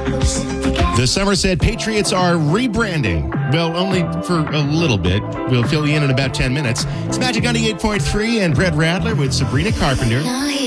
The Somerset Patriots are rebranding. Well, only for a little bit. We'll fill you in about 10 minutes. It's Magic 98.3 and Brett Radler with Sabrina Carpenter.